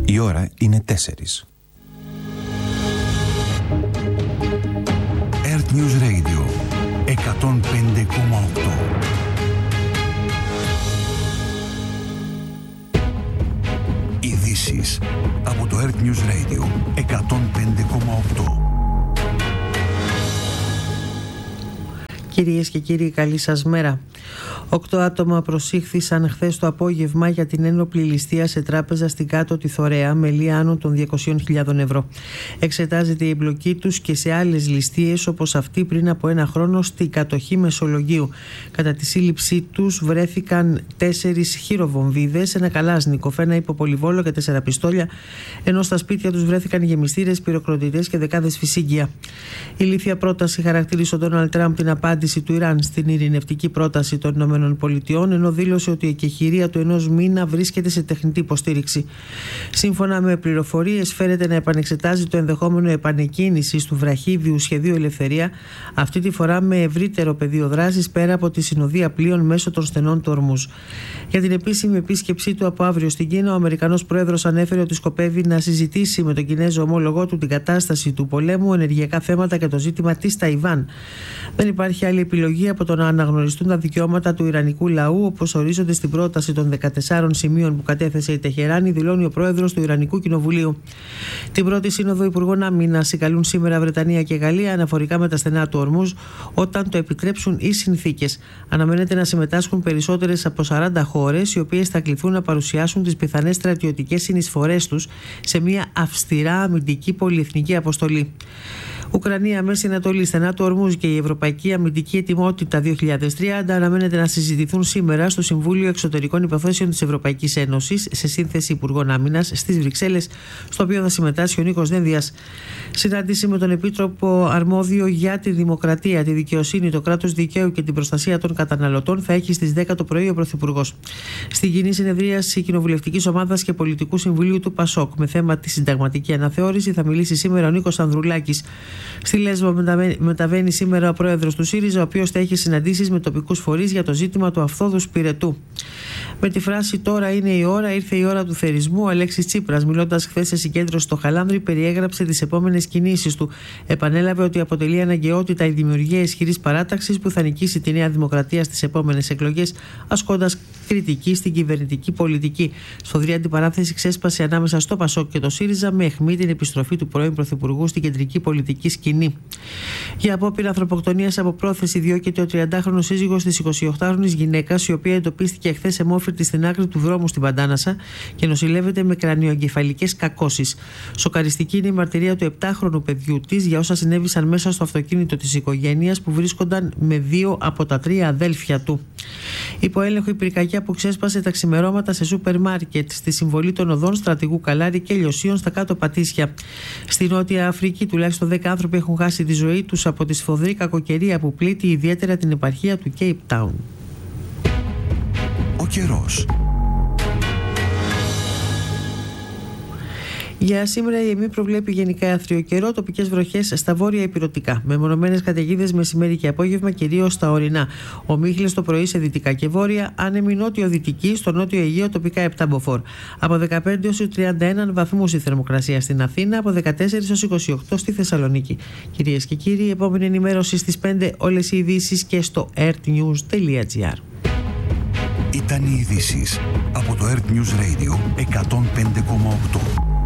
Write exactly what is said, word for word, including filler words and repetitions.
Η ώρα είναι τέσσερις. Earth News Radio εκατόν πέντε κόμμα οκτώ. Ειδήσεις από το Earth News Radio εκατόν πέντε κόμμα οκτώ. Κυρίες και κύριοι, καλή σας μέρα. Οκτώ άτομα προσήχθησαν χθες το απόγευμα για την ένοπλη ληστεία σε τράπεζα στην Κάτωτη Θωρέα με λία άνω των διακοσίων χιλιάδων ευρώ. Εξετάζεται η εμπλοκή τους και σε άλλες ληστείες όπως αυτή πριν από ένα χρόνο στη κατοχή Μεσολογγίου. Κατά τη σύλληψή τους βρέθηκαν τέσσερις χειροβομβίδες, ένα καλάζνικοφ, ένα υποπολιβόλο και τέσσερα πιστόλια, ενώ στα σπίτια τους βρέθηκαν γεμιστήρες, πυροκροτητές και δεκάδες φυσίγγια. Η ηλίθια πρόταση χαρακτήρισε ο Ντόναλντ Τραμπ την απάντηση του Ιράν στην ειρηνευτική πρόταση των ΗΠΑ, ενώ δήλωσε ότι η εκεχηρία του ενός μήνα βρίσκεται σε τεχνητή υποστήριξη. Σύμφωνα με πληροφορίες, φέρεται να επανεξετάζει το ενδεχόμενο επανεκκίνησης του βραχίδιου σχεδίου Ελευθερία, αυτή τη φορά με ευρύτερο πεδίο δράσης πέρα από τη συνοδεία πλοίων μέσω των στενών του Ορμούζ. Για την επίσημη επίσκεψή του από αύριο στην Κίνα, ο Αμερικανός Πρόεδρος ανέφερε ότι σκοπεύει να συζητήσει με τον Κινέζο ομόλογό του την κατάσταση του πολέμου, ενεργειακά θέματα και το ζήτημα της Ταϊβάν. Δεν υπάρχει άλλη επιλογή από το να αναγνωριστούν τα δικαιώματα του Ιρανικού λαού, όπως ορίζονται στην πρόταση των δεκατεσσάρων σημείων που κατέθεσε η Τεχεράνη, δηλώνει ο πρόεδρος του Ιρανικού Κοινοβουλίου. Την πρώτη σύνοδο Υπουργών Άμυνας συγκαλούν σήμερα Βρετανία και Γαλλία αναφορικά με τα στενά του Ορμούζ, όταν το επιτρέψουν οι συνθήκες. Αναμένεται να συμμετάσχουν περισσότερες από σαράντα χώρες, οι οποίες θα κληθούν να παρουσιάσουν τις πιθανές στρατιωτικές συνεισφορές τους σε μια αυστηρά αμυντική πολυεθνική αποστολή. Ουκρανία, Μέση Ανατολή, στενά του Ορμούζ και η Ευρωπαϊκή Αμυντική Ετοιμότητα δύο χιλιάδες τριάντα αναμένεται να συζητηθούν σήμερα στο Συμβούλιο Εξωτερικών Υποθέσεων της Ευρωπαϊκής Ένωσης σε σύνθεση Υπουργών Άμυνας στις Βρυξέλλες, στο οποίο θα συμμετάσχει ο Νίκος Δένδιας. Συνάντηση με τον Επίτροπο Αρμόδιο για τη Δημοκρατία, τη Δικαιοσύνη, το κράτος δικαίου και την προστασία των καταναλωτών θα έχει στις δέκα το πρωί ο Πρωθυπουργός. Στην κοινή συνεδρίαση Κοινοβουλευτικής Ομάδας και Πολιτικού Συμβουλίου του ΠΑΣΟΚ με θέμα τη συνταγματική αναθεώρηση θα μιλήσει σήμερα ο Νίκος Ανδρουλάκης. Στη Λέσβο μεταβαίνει σήμερα ο πρόεδρος του ΣΥΡΙΖΑ, ο οποίος θα έχει συναντήσεις με τοπικούς φορείς για το ζήτημα του Αυθόδου Σπιρετού. Με τη φράση «Τώρα είναι η ώρα, ήρθε η ώρα του θερισμού», ο Αλέξης Τσίπρας, μιλώντας χθες σε συγκέντρωση στο Χαλάνδρη, περιέγραψε τις επόμενες κινήσεις του. Επανέλαβε ότι αποτελεί αναγκαιότητα η δημιουργία ισχυρής παράταξης που θα νικήσει τη Νέα Δημοκρατία στις επόμενες εκλογές, ασκώντας κριτική στην κυβερνητική πολιτική. Σφοδρή αντιπαράθεση ξέσπασε ανάμεσα στο ΠΑΣΟΚ και το ΣΥΡΙΖΑ, με αιχμή την επιστροφή του πρώην Πρωθυπουργού στην κεντρική πολιτική σκηνή. Για απόπειρα ανθρωποκτονίας από πρόθεση διώκεται ο τριαντάχρονος σύζυγος της εικοσιοκτάχρονης γυναίκας, η οποία εντοπίστηκε χθες αιμόφυρτη στην άκρη του δρόμου στην Παντάνασα και νοσηλεύεται με κρανιοεγκεφαλικές κακώσεις. Σοκαριστική είναι η μαρτυρία του επτάχρονου παιδιού της για όσα συνέβησαν μέσα στο αυτοκίνητο της οικογένειας, που βρίσκονταν με δύο από τα τρία αδέλφια του. Υπό έλεγχο η πυρκαγιά που ξέσπασε τα ξημερώματα σε σούπερ μάρκετ στη συμβολή των οδών Στρατηγού Καλάρη και Λιωσίων στα κάτω Πατήσια. Στη Νότια Αφρική τουλάχιστον δέκα άνθρωποι έχουν χάσει τη ζωή τους από τη σφοδρή κακοκαιρία που πλήττει ιδιαίτερα την επαρχία του Cape Town. Ο καιρός. Για σήμερα η ΕΜΗ προβλέπει γενικά άθριο καιρό, τοπικές βροχές στα βόρεια ηπειρωτικά. Μεμονωμένες καταιγίδες μεσημέρι και απόγευμα, κυρίως στα ορεινά. Ομίχλες το πρωί σε δυτικά και βόρεια, άνεμη νότιο-δυτική, στο νότιο Αιγαίο τοπικά επτά μποφόρ. Από δεκαπέντε έως τριάντα ένα βαθμούς η θερμοκρασία στην Αθήνα, από δεκατέσσερα έως είκοσι οκτώ στη Θεσσαλονίκη. Κυρίες και κύριοι, η επόμενη ενημέρωση στις πέντε, όλες οι ειδήσεις και στο earthnews τελεία gr. Ήταν οι ειδήσεις από το Earth News Radio εκατόν πέντε κόμμα οκτώ.